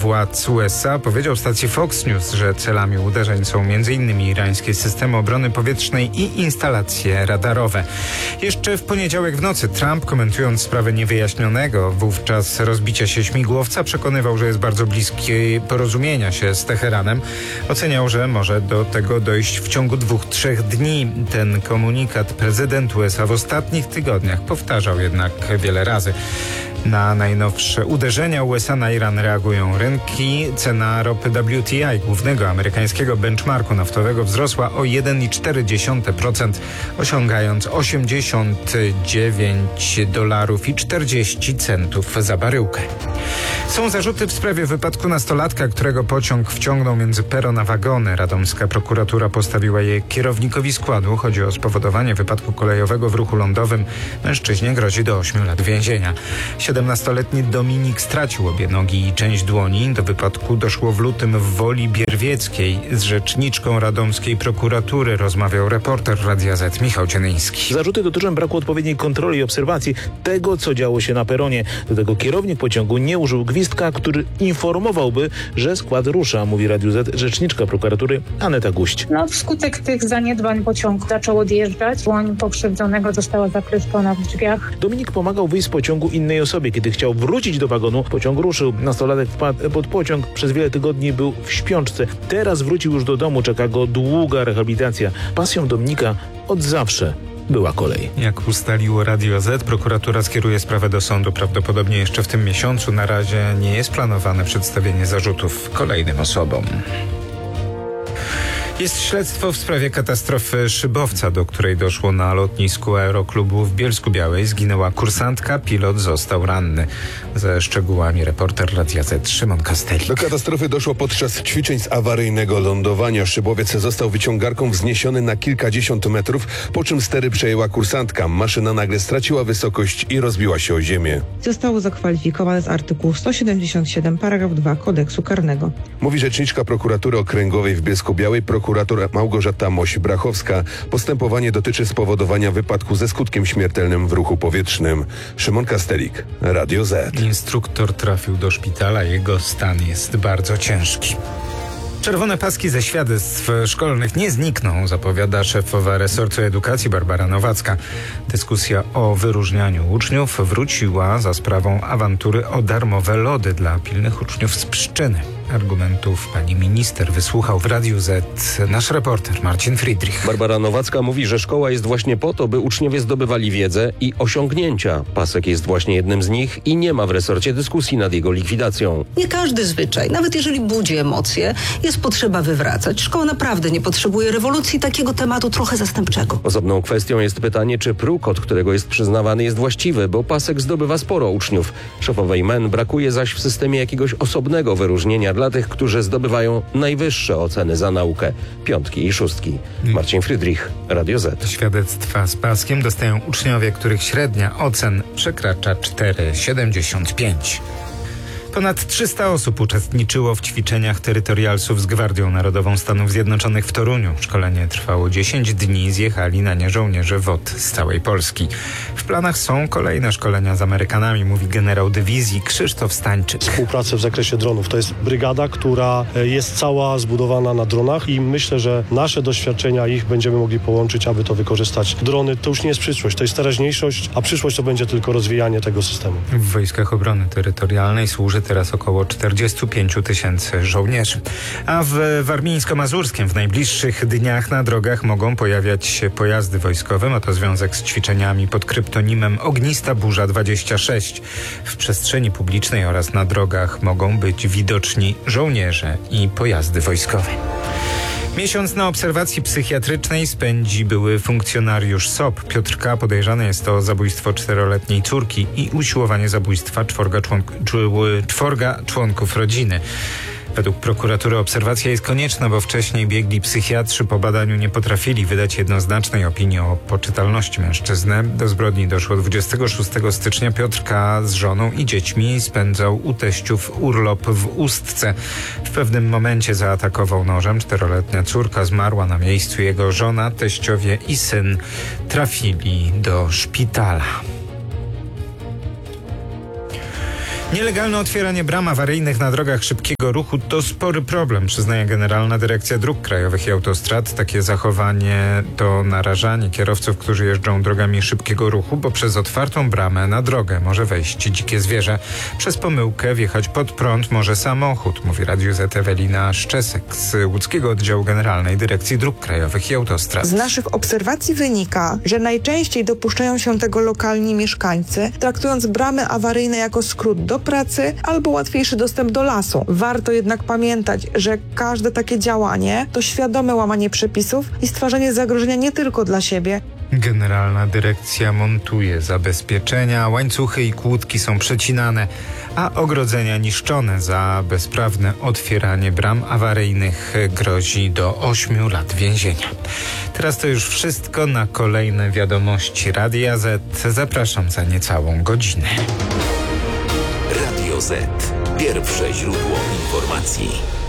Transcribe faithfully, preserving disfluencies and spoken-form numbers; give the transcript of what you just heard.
władz U S A powiedział stacji Fox News, że celami uderzeń są między innymi irańskie systemy obrony powietrznej i instalacje radarowe. Jeszcze w poniedziałek w nocy Trump, komentując sprawę niewyjaśnionego wówczas rozbicia się śmigłowca, przekonywał, że jest bardzo bliski porozumienia się z Teheranem. Oceniał, że może do tego dojść w ciągu dwóch, trzech dni. Ten komunikat prezydent U S A w ostatnich tygodniach powtarzał jednak wiele razy. Na najnowsze uderzenia U S A na Iran reagują rynki. Cena ropy W T I, głównego amerykańskiego benchmarku naftowego, wzrosła o jeden przecinek cztery procent, osiągając osiemdziesiąt dziewięć dolarów i czterdzieści centów za baryłkę. Są zarzuty w sprawie wypadku nastolatka, którego pociąg wciągnął między peron a wagony. Radomska prokuratura postawiła je kierownikowi składu. Chodzi o spowodowanie wypadku kolejowego w ruchu lądowym. Mężczyźnie grozi do ośmiu lat więzienia. siedemnastoletni Dominik stracił obie nogi i część dłoni. Do wypadku doszło w lutym w Woli Bierwieckiej. Z rzeczniczką radomskiej prokuratury rozmawiał reporter Radia Z Michał Cieniński. Zarzuty dotyczą braku odpowiedniej kontroli i obserwacji tego, co działo się na peronie. Do tego kierownik pociągu nie użył gwizdka, który informowałby, że skład rusza, mówi Radiu Z rzeczniczka prokuratury Aneta Guść. No, wskutek tych zaniedbań pociąg zaczął odjeżdżać. Dłoń pokrzywdzonego została zakleszczona w drzwiach. Dominik pomagał wyjść z pociągu innej osobie. Kiedy chciał wrócić do wagonu, pociąg ruszył. Nastolatek wpadł pod pociąg. Przez wiele tygodni był w śpiączce. Teraz wrócił już do domu. Czeka go długa rehabilitacja. Pasją Dominika od zawsze była kolej. Jak ustaliło Radio Z, prokuratura skieruje sprawę do sądu prawdopodobnie jeszcze w tym miesiącu. Na razie nie jest planowane przedstawienie zarzutów kolejnym osobom. Jest śledztwo w sprawie katastrofy szybowca, do której doszło na lotnisku aeroklubu w Bielsku-Białej. Zginęła kursantka, pilot został ranny. Ze szczegółami reporter Radia Z Szymon Kastelik. Do katastrofy doszło podczas ćwiczeń z awaryjnego lądowania. Szybowiec został wyciągarką wzniesiony na kilkadziesiąt metrów, po czym stery przejęła kursantka. Maszyna nagle straciła wysokość i rozbiła się o ziemię. Zostało zakwalifikowane z artykułu sto siedemdziesiąt siedem paragraf dwa kodeksu karnego. Mówi rzeczniczka prokuratury okręgowej w Bielsku-Białej, prokurator Małgorzata Moś-Brachowska. Postępowanie dotyczy spowodowania wypadku ze skutkiem śmiertelnym w ruchu powietrznym. Szymon Kastelik, Radio Z. Instruktor trafił do szpitala. Jego stan jest bardzo ciężki. Czerwone paski ze świadectw szkolnych nie znikną, zapowiada szefowa resortu edukacji Barbara Nowacka. Dyskusja o wyróżnianiu uczniów wróciła za sprawą awantury o darmowe lody dla pilnych uczniów z Pszczyny. Argumentów pani minister wysłuchał w Radiu Z nasz reporter Marcin Friedrich. Barbara Nowacka mówi, że szkoła jest właśnie po to, by uczniowie zdobywali wiedzę i osiągnięcia. Pasek jest właśnie jednym z nich i nie ma w resorcie dyskusji nad jego likwidacją. Nie każdy zwyczaj, nawet jeżeli budzi emocje, jest potrzeba wywracać. Szkoła naprawdę nie potrzebuje rewolucji, takiego tematu trochę zastępczego. Osobną kwestią jest pytanie, czy próg, od którego jest przyznawany, jest właściwy, bo pasek zdobywa sporo uczniów. Szefowej M E N brakuje zaś w systemie jakiegoś osobnego wyróżnienia dla tych, którzy zdobywają najwyższe oceny za naukę. Piątki i szóstki. Marcin Friedrich, Radio Z. Świadectwa z paskiem dostają uczniowie, których średnia ocen przekracza cztery przecinek siedemdziesiąt pięć. Ponad trzysta osób uczestniczyło w ćwiczeniach terytorialsów z Gwardią Narodową Stanów Zjednoczonych w Toruniu. Szkolenie trwało dziesięć dni, zjechali na nie żołnierze W O T z całej Polski. W planach są kolejne szkolenia z Amerykanami, mówi generał dywizji Krzysztof Stańczyk. Współpracę w zakresie dronów. To jest brygada, która jest cała zbudowana na dronach i myślę, że nasze doświadczenia ich będziemy mogli połączyć, aby to wykorzystać. Drony to już nie jest przyszłość, to jest teraźniejszość, a przyszłość to będzie tylko rozwijanie tego systemu. W Wojskach Obrony Terytorialnej służy teraz około czterdzieści pięć tysięcy żołnierzy. A w Warmińsko-Mazurskiem w najbliższych dniach na drogach mogą pojawiać się pojazdy wojskowe. Ma to związek z ćwiczeniami pod kryptonimem Ognista Burza dwadzieścia sześć. W przestrzeni publicznej oraz na drogach mogą być widoczni żołnierze i pojazdy wojskowe. Miesiąc na obserwacji psychiatrycznej spędzi były funkcjonariusz S O P. Piotr K. podejrzany jest o zabójstwo czteroletniej córki i usiłowanie zabójstwa czworga, członk- czworga członków rodziny. Według prokuratury obserwacja jest konieczna, bo wcześniej biegli psychiatrzy po badaniu nie potrafili wydać jednoznacznej opinii o poczytalności mężczyzny. Do zbrodni doszło dwudziestego szóstego stycznia. Piotr K. z żoną i dziećmi spędzał u teściów urlop w Ustce. W pewnym momencie zaatakował nożem. Czteroletnia córka zmarła na miejscu. Jego żona, teściowie i syn trafili do szpitala. Nielegalne otwieranie bram awaryjnych na drogach szybkiego ruchu to spory problem, przyznaje Generalna Dyrekcja Dróg Krajowych i Autostrad. Takie zachowanie to narażanie kierowców, którzy jeżdżą drogami szybkiego ruchu, bo przez otwartą bramę na drogę może wejść dzikie zwierzę. Przez pomyłkę wjechać pod prąd może samochód, mówi Radiu Z Ewelina Szczesek z łódzkiego oddziału Generalnej Dyrekcji Dróg Krajowych i Autostrad. Z naszych obserwacji wynika, że najczęściej dopuszczają się tego lokalni mieszkańcy, traktując bramy awaryjne jako skrót do pracy albo łatwiejszy dostęp do lasu. Warto jednak pamiętać, że każde takie działanie to świadome łamanie przepisów i stwarzanie zagrożenia nie tylko dla siebie. Generalna Dyrekcja montuje zabezpieczenia, łańcuchy i kłódki są przecinane, a ogrodzenia niszczone. Za bezprawne otwieranie bram awaryjnych grozi do ośmiu lat więzienia. Teraz to już wszystko. Na kolejne wiadomości Radia Z zapraszam za niecałą godzinę. Radio Z. Pierwsze źródło informacji.